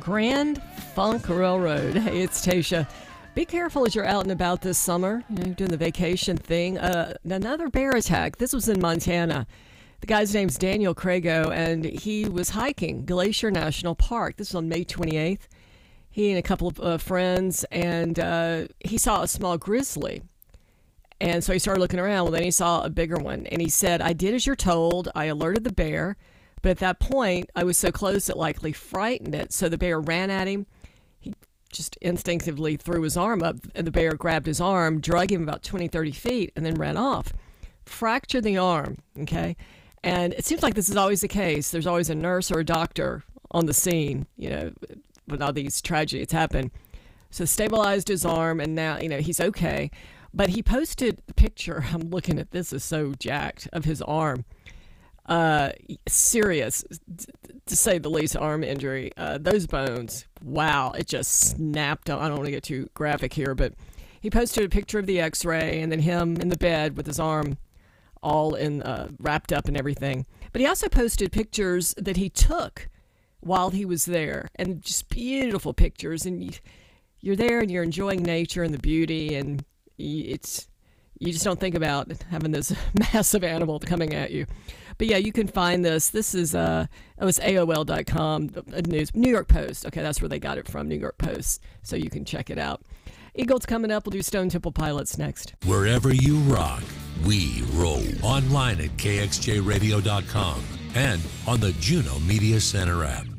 Grand Funk Railroad. Hey, it's Tasha. Be careful as you're out and about this summer. You know, you're doing the vacation thing. Another bear attack. This was in Montana. The guy's name's Daniel Crago, and he was hiking Glacier National Park. This was on May 28th. He and a couple of friends, and he saw a small grizzly. And so he started looking around. Well, then he saw a bigger one, and he said, "I did as you're told. I alerted the bear, but at that point, I was so close it likely frightened it." So the bear ran at him. He just instinctively threw his arm up, and the bear grabbed his arm, drug him about 20, 30 feet, and then ran off. Fractured the arm, okay? And it seems like this is always the case. There's always a nurse or a doctor on the scene, you know, when all these tragedies happen. So stabilized his arm, and now, you know, he's okay. But he posted a picture, I'm looking at this, is so jacked, of his arm. Serious, to say the least, arm injury. Those bones, wow, it just snapped. I don't want to get too graphic here, but he posted a picture of the x-ray and then him in the bed with his arm all in wrapped up and everything. But he also posted pictures that he took while he was there, and just beautiful pictures. And you're there and you're enjoying nature and the beauty, and you just don't think about having this massive animal coming at you. But yeah, you can find this. This is it was AOL.com, New York Post. Okay, that's where they got it from, New York Post. So you can check it out. Eagles coming up. We'll do Stone Temple Pilots next. Wherever you rock, we roll. Online at KXJRadio.com and on the Juno Media Center app.